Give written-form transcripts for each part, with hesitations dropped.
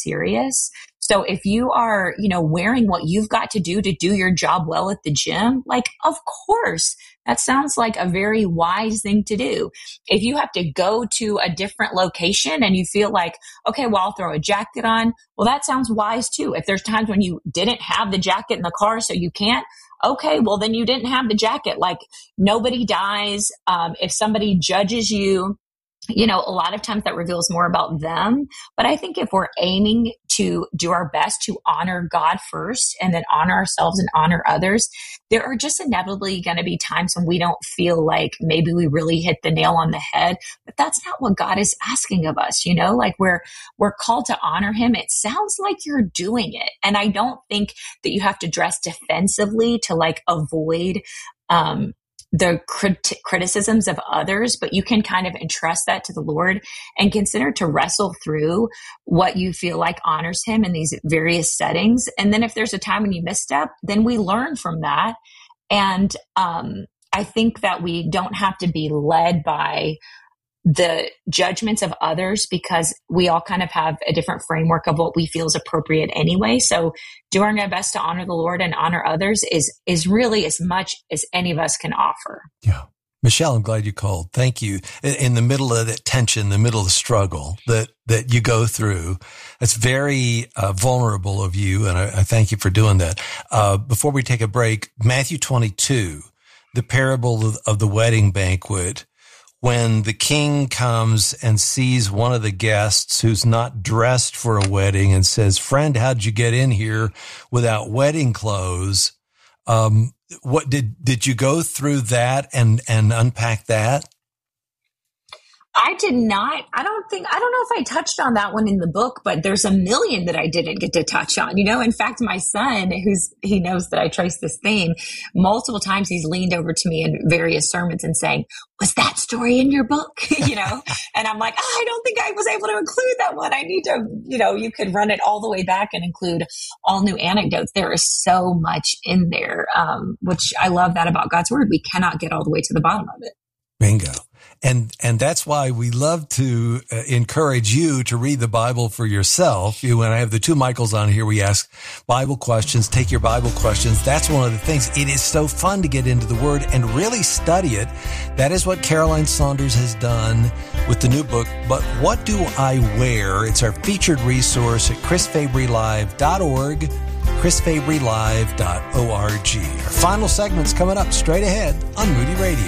serious. So if you are, wearing what you've got to do your job well at the gym, like, of course, that sounds like a very wise thing to do. If you have to go to a different location and you feel like, okay, well, I'll throw a jacket on. Well, that sounds wise too. If there's times when you didn't have the jacket in the car, so you can't, okay, well, then you didn't have the jacket. Like, nobody dies. If somebody judges you, a lot of times that reveals more about them. But I think if we're aiming to do our best to honor God first and then honor ourselves and honor others, there are just inevitably going to be times when we don't feel like maybe we really hit the nail on the head. But that's not what God is asking of us. Like we're called to honor him. It sounds like you're doing it. And I don't think that you have to dress defensively to like avoid, the criticisms of others, but you can kind of entrust that to the Lord and consider to wrestle through what you feel like honors him in these various settings. And then if there's a time when you misstep, then we learn from that. And I think that we don't have to be led by the judgments of others because we all kind of have a different framework of what we feel is appropriate anyway. So doing our best to honor the Lord and honor others is really as much as any of us can offer. Yeah. Michelle, I'm glad you called. Thank you. In the middle of that tension, the middle of the struggle that you go through, it's very vulnerable of you. And I thank you for doing that. Before we take a break, Matthew 22, the parable of the wedding banquet, when the king comes and sees one of the guests who's not dressed for a wedding and says, "Friend, how'd you get in here without wedding clothes?" What did you go through that and unpack that? I did not. I don't know if I touched on that one in the book, but there's a million that I didn't get to touch on. In fact, my son, he knows that I trace this theme, multiple times he's leaned over to me in various sermons and saying, "Was that story in your book?" And I'm like, I don't think I was able to include that one. I need to, you could run it all the way back and include all new anecdotes. There is so much in there, which I love that about God's word. We cannot get all the way to the bottom of it. Bingo. And that's why we love to encourage you to read the Bible for yourself. When I have the two Michaels on here, we ask Bible questions, take your Bible questions. That's one of the things. It is so fun to get into the Word and really study it. That is what Caroline Saunders has done with the new book, But What Do I Wear? It's our featured resource at chrisfabrylive.org, chrisfabrylive.org. Our final segment's coming up straight ahead on Moody Radio.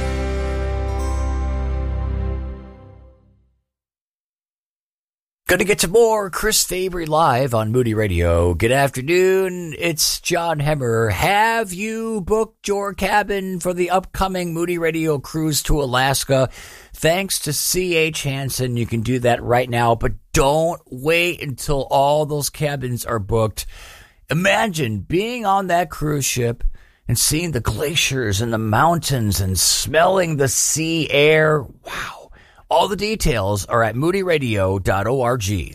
Going to get some more Chris Fabry Live on Moody Radio. Good afternoon. It's John Hemmer. Have you booked your cabin for the upcoming Moody Radio cruise to Alaska? Thanks to C.H. Hansen, you can do that right now, but don't wait until all those cabins are booked. Imagine being on that cruise ship and seeing the glaciers and the mountains and smelling the sea air. Wow. All the details are at moodyradio.org.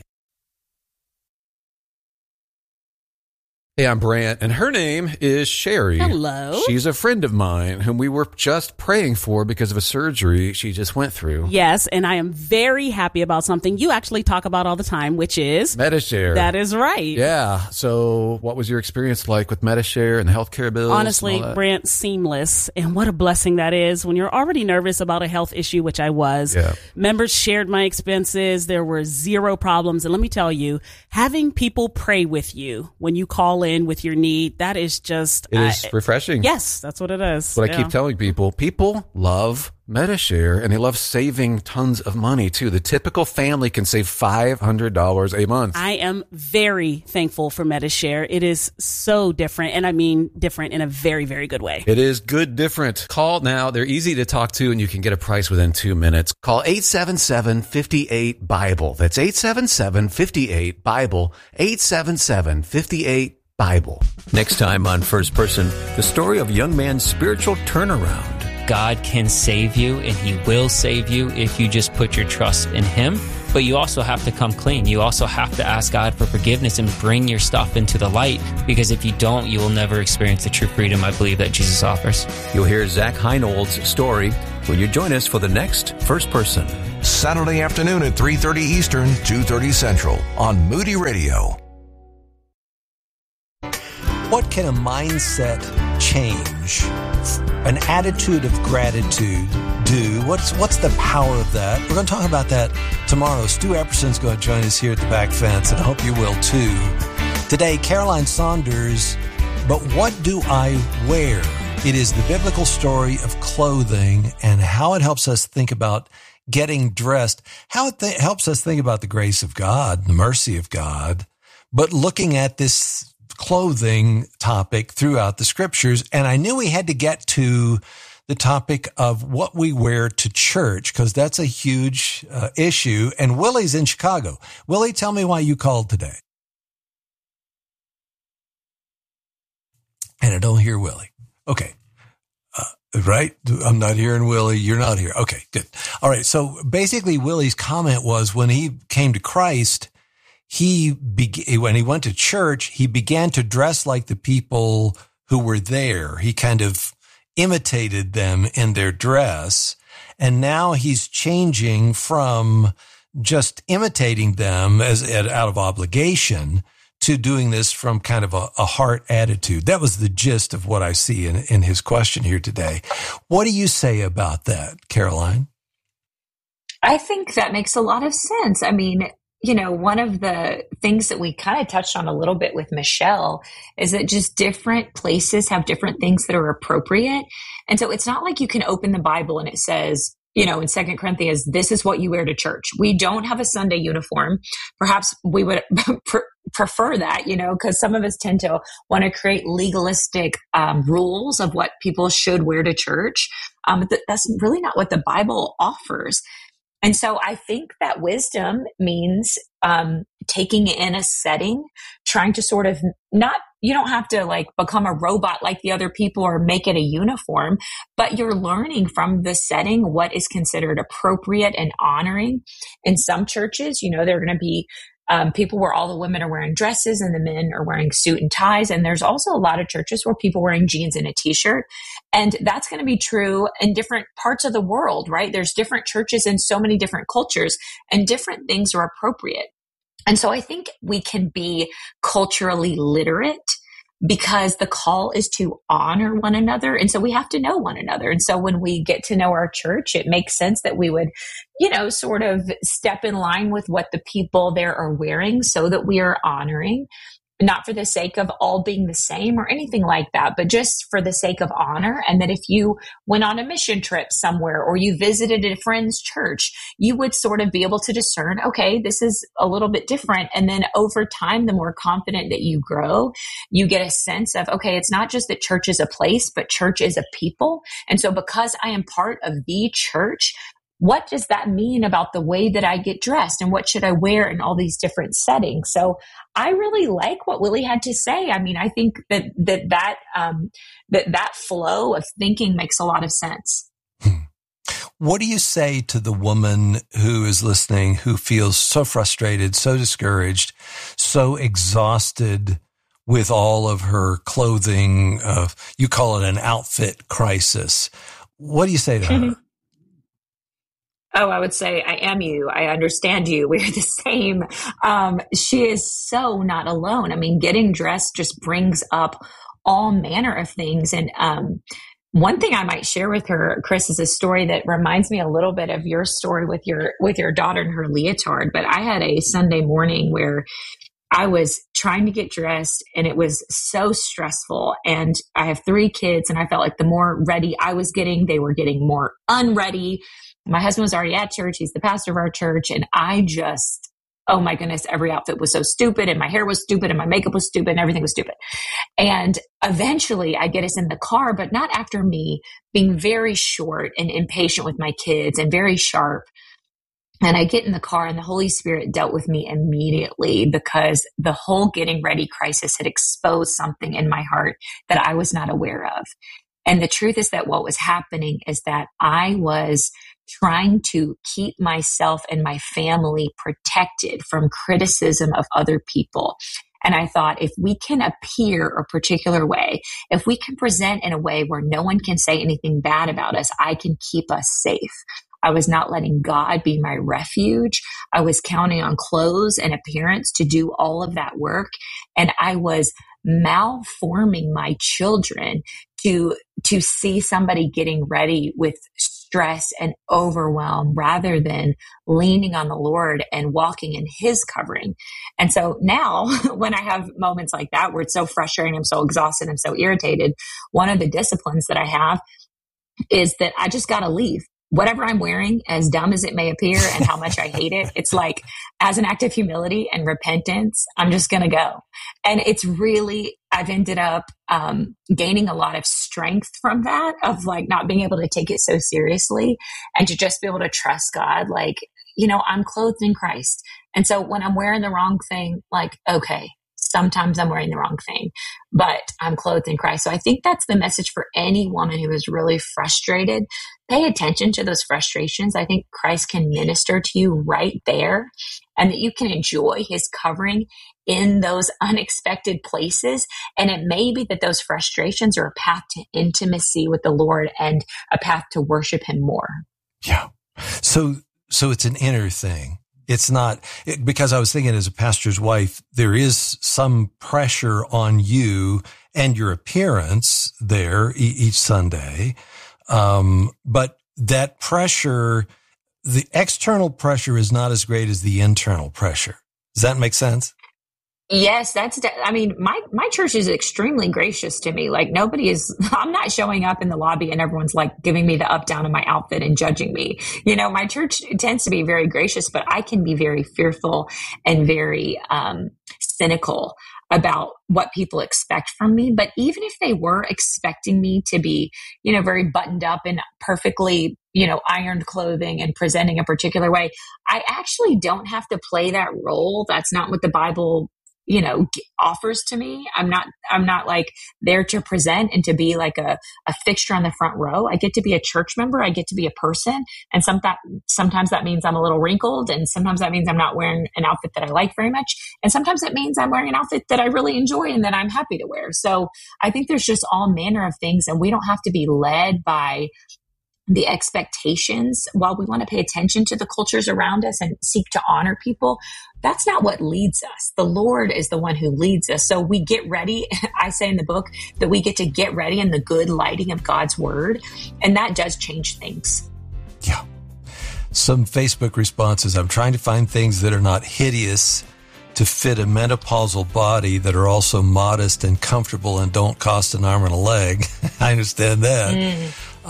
Hey, I'm Brant, and her name is Sherry. Hello. She's a friend of mine whom we were just praying for because of a surgery she just went through. Yes, and I am very happy about something you actually talk about all the time, which is Medi-Share. That is right. Yeah. So what was your experience like with Medi-Share and the healthcare bills? Honestly, Brant, seamless. And what a blessing that is when you're already nervous about a health issue, which I was. Yeah. Members shared my expenses. There were zero problems. And let me tell you, having people pray with you when you call in with your need, that is just... It is refreshing. Yes, that's what it is. What I keep telling people. People love Medi-Share, and they love saving tons of money, too. The typical family can save $500 a month. I am very thankful for Medi-Share. It is so different, and I mean different in a very, very good way. It is good different. Call now. They're easy to talk to, and you can get a price within 2 minutes. Call 877-58-BIBLE. That's 877-58-BIBLE. 877-58-BIBLE. Next time on First Person, the story of a young man's spiritual turnaround. God can save you, and He will save you if you just put your trust in Him. but you also have to come clean. You also have to ask God for forgiveness and bring your stuff into the light, because if you don't, you will never experience the true freedom I believe that Jesus offers. You'll hear Zach Heinold's story when you join us for the next First Person. Saturday afternoon at 3:30 Eastern, 2:30 Central on Moody Radio. What can a mindset change, an attitude of gratitude do? What's the power of that? We're going to talk about that tomorrow. Stu Epperson's going to join us here at the back fence, and I hope you will too. Today, Caroline Saunders, But What Do I Wear? It is the biblical story of clothing and how it helps us think about getting dressed, how it helps us think about the grace of God, the mercy of God, but looking at this clothing topic throughout the scriptures. And I knew we had to get to the topic of what we wear to church, because that's a huge issue. And Willie's in Chicago. Willie, tell me why you called today. And I don't hear Willie. Okay. Right? I'm not hearing Willie. You're not here. Okay, good. All right. So basically, Willie's comment was when he came to Christ, when he went to church, he began to dress like the people who were there. He kind of imitated them in their dress. And now he's changing from just imitating them out of obligation to doing this from kind of a heart attitude. That was the gist of what I see in his question here today. What do you say about that, Caroline? I think that makes a lot of sense. I mean, one of the things that we kind of touched on a little bit with Michelle is that just different places have different things that are appropriate. And so it's not like you can open the Bible and it says, in 2 Corinthians, this is what you wear to church. We don't have a Sunday uniform. Perhaps we would prefer that, because some of us tend to want to create legalistic rules of what people should wear to church. But that's really not what the Bible offers. And so I think that wisdom means taking in a setting, trying to sort of you don't have to become a robot like the other people or make it a uniform, but you're learning from the setting what is considered appropriate and honoring. In some churches, there are going to be people where all the women are wearing dresses and the men are wearing suit and ties. And there's also a lot of churches where people are wearing jeans and a t-shirt. And that's going to be true in different parts of the world, right? There's different churches in so many different cultures, and different things are appropriate. And so I think we can be culturally literate because the call is to honor one another. And so we have to know one another. And so when we get to know our church, it makes sense that we would, sort of step in line with what the people there are wearing so that we are honoring, not for the sake of all being the same or anything like that, but just for the sake of honor. And that if you went on a mission trip somewhere or you visited a friend's church, you would sort of be able to discern, okay, this is a little bit different. And then over time, the more confident that you grow, you get a sense of, okay, it's not just that church is a place, but church is a people. And so because I am part of the church, what does that mean about the way that I get dressed, and what should I wear in all these different settings? So I really like what Willie had to say. I mean, I think that flow of thinking makes a lot of sense. What do you say to the woman who is listening, who feels so frustrated, so discouraged, so exhausted with all of her clothing? You call it an outfit crisis. What do you say to her? Oh, I would say, I am you. I understand you. We're the same. She is so not alone. I mean, getting dressed just brings up all manner of things. And one thing I might share with her, Chris, is a story that reminds me a little bit of your story with your daughter and her leotard. But I had a Sunday morning where I was trying to get dressed and it was so stressful. And I have 3 kids, and I felt like the more ready I was getting, they were getting more unready. My husband was already at church. He's the pastor of our church. And I just, oh my goodness, every outfit was so stupid, and my hair was stupid, and my makeup was stupid, and everything was stupid. And eventually I get us in the car, but not after me being very short and impatient with my kids and very sharp. And I get in the car, and the Holy Spirit dealt with me immediately, because the whole getting ready crisis had exposed something in my heart that I was not aware of. And the truth is that what was happening is that I was trying to keep myself and my family protected from criticism of other people. And I thought, if we can appear a particular way, if we can present in a way where no one can say anything bad about us, I can keep us safe. I was not letting God be my refuge. I was counting on clothes and appearance to do all of that work. And I was malforming my children to see somebody getting ready with stress and overwhelm rather than leaning on the Lord and walking in his covering. And so now when I have moments like that where it's so frustrating, I'm so exhausted, I'm so irritated, one of the disciplines that I have is that I just got to leave. Whatever I'm wearing, as dumb as it may appear and how much I hate it, it's like, as an act of humility and repentance, I'm just going to go. And it's really, I've ended up gaining a lot of strength from that, of like not being able to take it so seriously and to just be able to trust God. Like, you know, I'm clothed in Christ. And so when I'm wearing the wrong thing, like, okay, sometimes I'm wearing the wrong thing, but I'm clothed in Christ. So I think that's the message for any woman who is really frustrated. Pay attention to those frustrations. I think Christ can minister to you right there, and that you can enjoy his covering in those unexpected places. And it may be that those frustrations are a path to intimacy with the Lord and a path to worship him more. Yeah. So it's an inner thing. It's not, because I was thinking as a pastor's wife, there is some pressure on you and your appearance there each Sunday. But that pressure, the external pressure is not as great as the internal pressure. Does that make sense? Yes, my church is extremely gracious to me. Like I'm not showing up in the lobby and everyone's like giving me the up down in my outfit and judging me. You know, my church tends to be very gracious, but I can be very fearful and very cynical about what people expect from me. But even if they were expecting me to be, you know, very buttoned up and perfectly, you know, ironed clothing and presenting a particular way, I actually don't have to play that role. That's not what the Bible, you know, offers to me. I'm not like there to present and to be like a fixture on the front row. I get to be a church member. I get to be a person. And sometimes that means I'm a little wrinkled. And sometimes that means I'm not wearing an outfit that I like very much. And sometimes it means I'm wearing an outfit that I really enjoy and that I'm happy to wear. So I think there's just all manner of things, and we don't have to be led by the expectations. While we want to pay attention to the cultures around us and seek to honor people, that's not what leads us. The Lord is the one who leads us. So we get ready. I say in the book that we get to get ready in the good lighting of God's word. And that does change things. Yeah. Some Facebook responses. I'm trying to find things that are not hideous to fit a menopausal body that are also modest and comfortable and don't cost an arm and a leg. I understand that.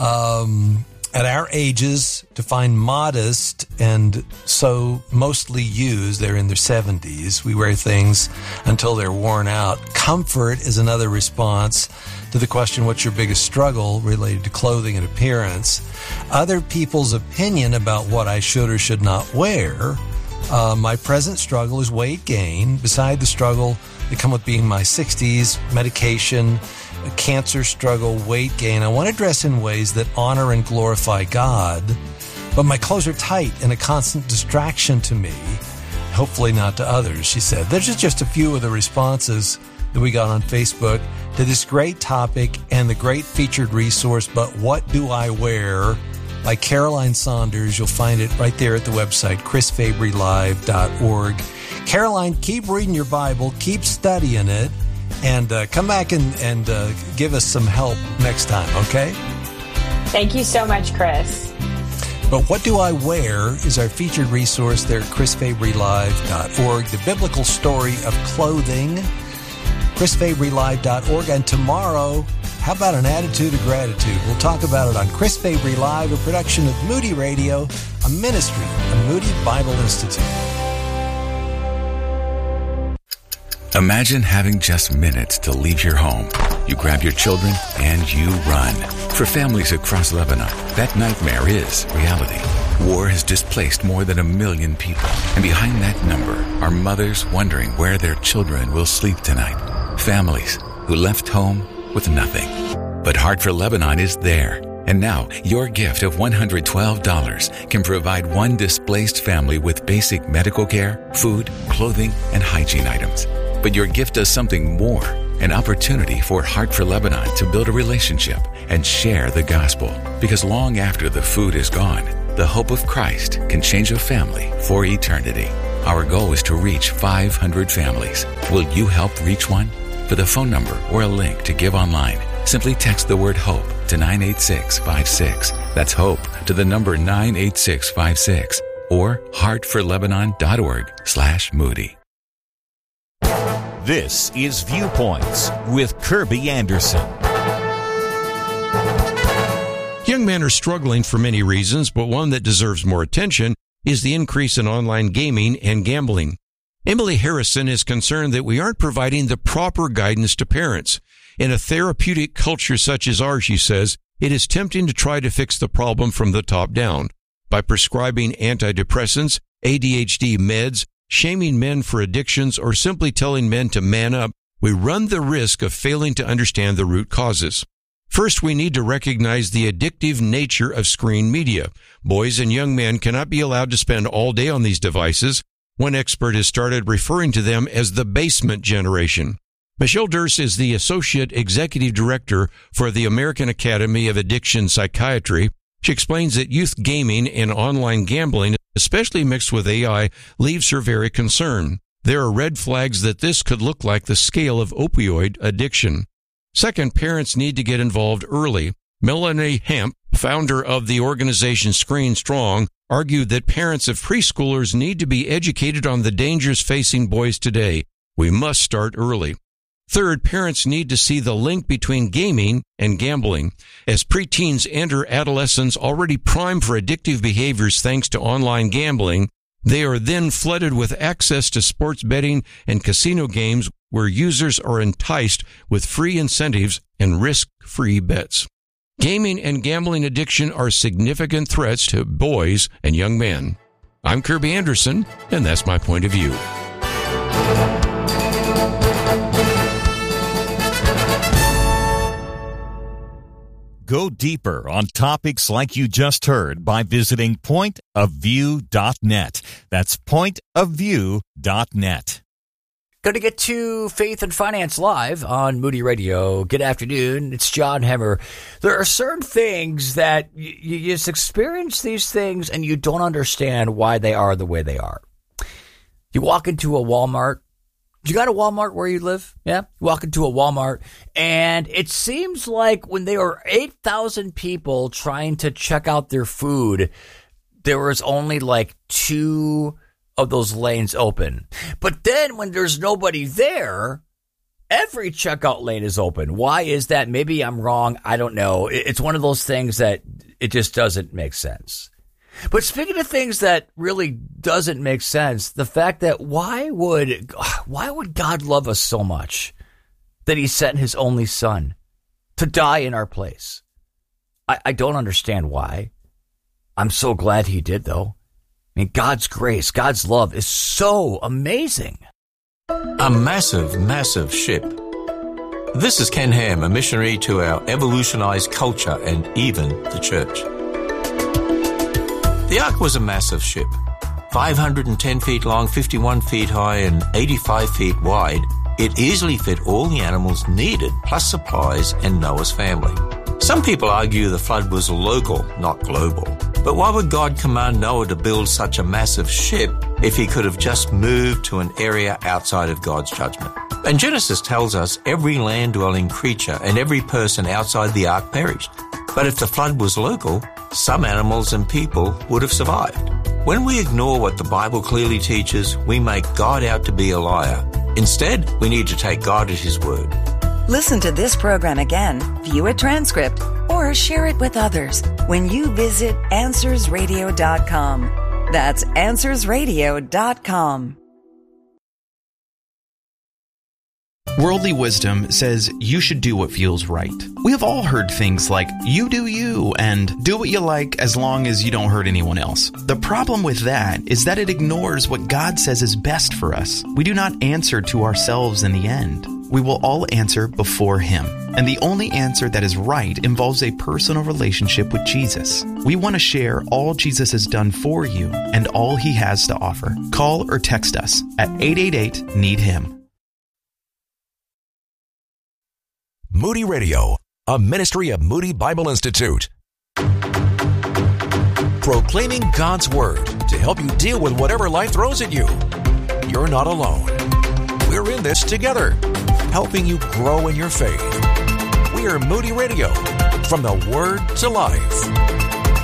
At our ages, to find modest and so mostly used, they're in their 70s. We wear things until they're worn out. Comfort is another response to the question, what's your biggest struggle related to clothing and appearance? Other people's opinion about what I should or should not wear. My present struggle is weight gain. Beside the struggle that come with being in my 60s, medication, a cancer struggle, weight gain. I want to dress in ways that honor and glorify God, but my clothes are tight and a constant distraction to me, hopefully not to others, she said. There's just a few of the responses that we got on Facebook to this great topic and the great featured resource, But What Do I Wear? By Caroline Saunders. You'll find it right there at the website, chrisfabrylive.org. Caroline, keep reading your Bible, keep studying it, and come back and give us some help next time, okay? Thank you so much, Chris. But What Do I Wear is our featured resource there at chrisfabrylive.org, the biblical story of clothing, chrisfabrylive.org. And tomorrow, how about an attitude of gratitude? We'll talk about it on Chris Fabry Live, a production of Moody Radio, a ministry of Moody Bible Institute. Imagine having just minutes to leave your home. You grab your children and you run. For families across Lebanon, that nightmare is reality. War has displaced more than 1 million people. And behind that number are mothers wondering where their children will sleep tonight. Families who left home with nothing. But Heart for Lebanon is there. And now, your gift of $112 can provide one displaced family with basic medical care, food, clothing, and hygiene items. But your gift does something more, an opportunity for Heart for Lebanon to build a relationship and share the gospel. Because long after the food is gone, the hope of Christ can change a family for eternity. Our goal is to reach 500 families. Will you help reach one? For the phone number or a link to give online, simply text the word HOPE to 98656. That's HOPE to the number 98656 or heartforlebanon.org/Moody. This is Viewpoints with Kirby Anderson. Young men are struggling for many reasons, but one that deserves more attention is the increase in online gaming and gambling. Emily Harrison is concerned that we aren't providing the proper guidance to parents. In a therapeutic culture such as ours, she says, it is tempting to try to fix the problem from the top down by prescribing antidepressants, ADHD meds, shaming men for addictions, or simply telling men to man up. We run the risk of failing to understand the root causes. First, we need to recognize the addictive nature of screen media. Boys and young men cannot be allowed to spend all day on these devices. One expert has started referring to them as the basement generation. Michelle Durst is the Associate Executive Director for the American Academy of Addiction Psychiatry. She explains that youth gaming and online gambling, especially mixed with AI, leaves her very concerned. There are red flags that this could look like the scale of opioid addiction. Second, parents need to get involved early. Melanie Hemp, founder of the organization Screen Strong, argued that parents of preschoolers need to be educated on the dangers facing boys today. We must start early. Third, parents need to see the link between gaming and gambling. As preteens enter adolescence already primed for addictive behaviors thanks to online gambling, they are then flooded with access to sports betting and casino games where users are enticed with free incentives and risk-free bets. Gaming and gambling addiction are significant threats to boys and young men. I'm Kirby Anderson, and that's my point of view. Go deeper on topics like you just heard by visiting pointofview.net. That's pointofview.net. Going to get to Faith and Finance Live on Moody Radio. Good afternoon. It's John Hemmer. There are certain things that you just experience these things and you don't understand why they are the way they are. You walk into a Walmart. You got a Walmart where you live? Yeah. You walk into a Walmart and it seems like when there were 8,000 people trying to check out their food, there was only like 2 of those lanes open. But then when there's nobody there, every checkout lane is open. Why is that? Maybe I'm wrong. I don't know. It's one of those things that it just doesn't make sense. But speaking of things that really doesn't make sense, the fact that why would God love us so much that he sent his only son to die in our place? I don't understand why. I'm so glad he did, though. I mean, God's grace, God's love is so amazing. A massive, massive ship. This is Ken Ham, a missionary to our evolutionized culture and even the church. The Ark was a massive ship, 510 feet long, 51 feet high, and 85 feet wide. It easily fit all the animals needed, plus supplies and Noah's family. Some people argue the flood was local, not global. But why would God command Noah to build such a massive ship if he could have just moved to an area outside of God's judgment? And Genesis tells us every land-dwelling creature and every person outside the ark perished. But if the flood was local, some animals and people would have survived. When we ignore what the Bible clearly teaches, we make God out to be a liar. Instead, we need to take God at his word. Listen to this program again, view a transcript, or share it with others when you visit AnswersRadio.com. That's AnswersRadio.com. Worldly wisdom says you should do what feels right. We have all heard things like, you do you, and do what you like as long as you don't hurt anyone else. The problem with that is that it ignores what God says is best for us. We do not answer to ourselves in the end. we will all answer before Him. And the only answer that is right involves a personal relationship with Jesus. We want to share all Jesus has done for you and all He has to offer. Call or text us at 888-NEED-HIM. Moody Radio, a ministry of Moody Bible Institute. Proclaiming God's Word to help you deal with whatever life throws at you. You're not alone. We're in this together, helping you grow in your faith. We are Moody Radio, from the Word to Life.